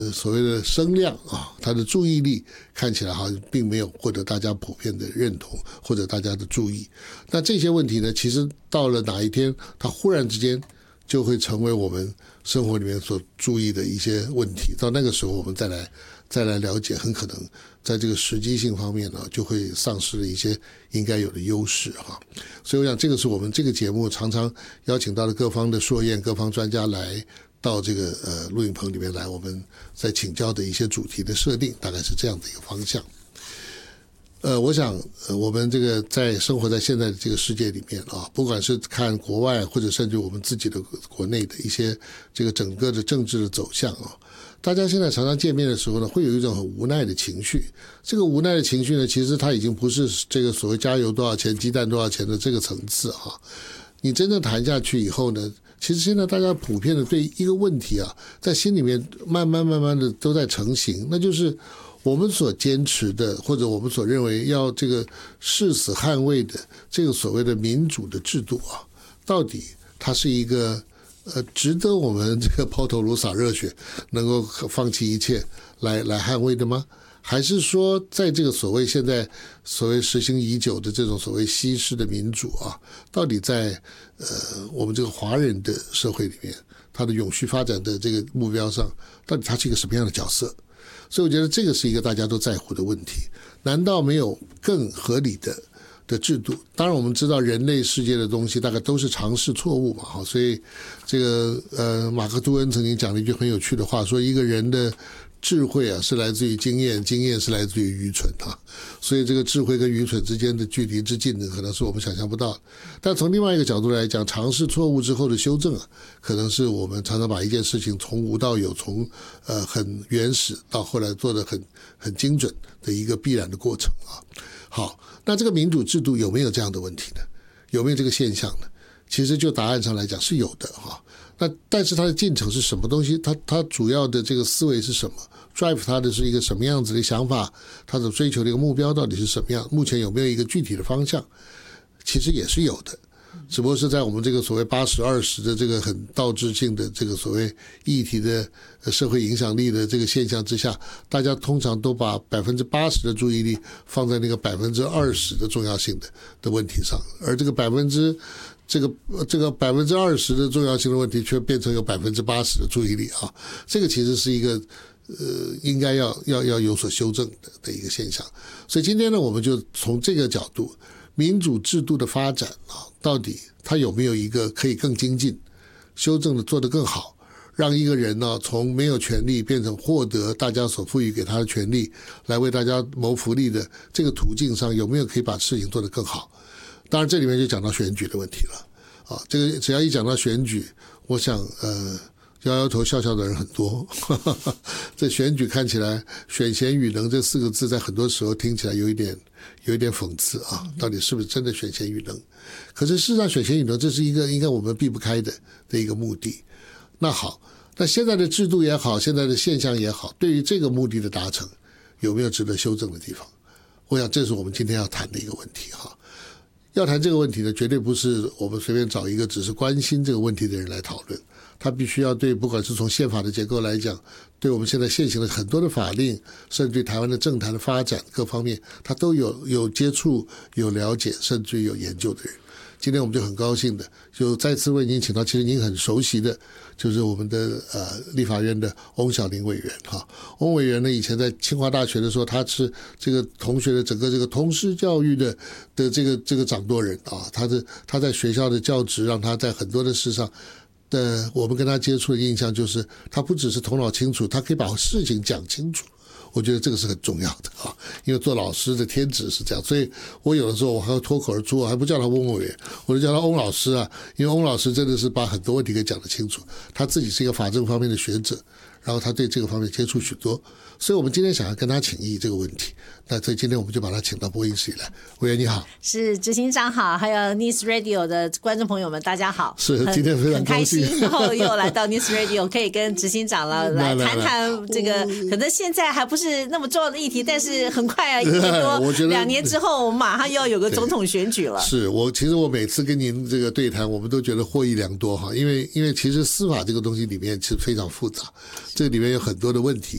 所谓的声量啊，他的注意力看起来好像并没有获得大家普遍的认同或者大家的注意。那这些问题呢，其实到了哪一天，它忽然之间就会成为我们生活里面所注意的一些问题。到那个时候，我们再来了解，很可能在这个实际性方面呢，就会丧失了一些应该有的优势哈。所以我想，这个是我们这个节目常常邀请到的各方的硕彦、各方专家来到这个录影棚里面来，我们在请教的一些主题的设定，大概是这样的一个方向。我想我们这个在生活在现在的这个世界里面啊，不管是看国外或者甚至我们自己的国内的一些这个整个的政治的走向啊，大家现在常常见面的时候呢，会有一种很无奈的情绪。这个无奈的情绪呢，其实它已经不是这个所谓加油多少钱、鸡蛋多少钱的这个层次啊。你真正谈下去以后呢，其实现在大家普遍的对一个问题啊，在心里面慢慢的都在成型，那就是我们所坚持的，或者我们所认为要这个誓死捍卫的这个所谓的民主的制度啊，到底它是一个值得我们这个抛头颅洒热血，能够放弃一切来捍卫的吗？还是说，在这个所谓现在所谓实行已久的这种所谓西式的民主啊，到底在我们这个华人的社会里面，它的永续发展的这个目标上，到底它是一个什么样的角色？所以我觉得这个是一个大家都在乎的问题。难道没有更合理的制度？当然我们知道人类世界的东西大概都是尝试错误嘛，所以这个马克吐温曾经讲了一句很有趣的话，说一个人的智慧啊是来自于经验，经验是来自于愚蠢啊，所以这个智慧跟愚蠢之间的距离之近呢，可能是我们想象不到的。但从另外一个角度来讲，尝试错误之后的修正啊，可能是我们常常把一件事情从无到有，从很原始到后来做得很精准的一个必然的过程啊。好，那这个民主制度有没有这样的问题呢？有没有这个现象呢？其实就答案上来讲是有的哈。那但是它的进程是什么东西？它主要的这个思维是什么 ？drive 它的是一个什么样子的想法？它的追求的一个目标到底是什么样？目前有没有一个具体的方向？其实也是有的，只不过是在我们这个所谓80-20的这个很倒置性的这个所谓议题的社会影响力的这个现象之下，大家通常都把80%的注意力放在那个20%的重要性的问题上，而这个这个20%的重要性的问题却变成有80%的注意力啊，这个其实是一个应该要有所修正的一个现象。所以今天呢，我们就从这个角度，民主制度的发展啊，到底它有没有一个可以更精进、修正的做得更好，让一个人呢从没有权利变成获得大家所赋予给他的权利，来为大家谋福利的这个途径上，有没有可以把事情做得更好？当然，这里面就讲到选举的问题了啊。这个只要一讲到选举，我想摇摇头笑笑的人很多。这选举看起来选贤与能这4个字，在很多时候听起来有一点讽刺啊。到底是不是真的选贤与能？可是事实上，选贤与能这是一个应该我们避不开的一个目的。那好，那现在的制度也好，现在的现象也好，对于这个目的的达成，有没有值得修正的地方？我想这是我们今天要谈的一个问题哈。要谈这个问题呢，绝对不是我们随便找一个只是关心这个问题的人来讨论，他必须要对不管是从宪法的结构来讲，对我们现在现行的很多的法令，甚至对台湾的政坛的发展各方面，他都有接触、有了解，甚至有研究的人。今天我们就很高兴的，就再次为您请到，其实您很熟悉的，就是我们的立法院的翁小玲委员哈。翁委员呢，以前在清华大学的时候，他是这个同学的整个这个通识教育的这个掌舵人啊。他在学校的教职，让他在很多的事上我们跟他接触的印象就是，他不只是头脑清楚，他可以把事情讲清楚。我觉得这个是很重要的啊，因为做老师的天职是这样，所以我有的时候我还会脱口而出，我还不叫他翁委员，我就叫他翁老师啊，因为翁老师真的是把很多问题给讲得清楚，他自己是一个法政方面的学者，然后他对这个方面接触许多，所以我们今天想要跟他请益这个问题，那所以今天我们就把他请到播音室里来。委员你好。 是执行长好，还有 News Radio 的观众朋友们大家好。 是今天非常高兴， 很开心，然后又来到 News Radio 可以跟执行长来谈谈这个可能现在还不是那么重要的议题，但是很快啊，1年多2年之后我们马上又要有个总统选举了。 是其实我每次跟您这个对谈，我们都觉得获益良多哈，因为其实司法这个东西里面其实非常复杂，这里面有很多的问题，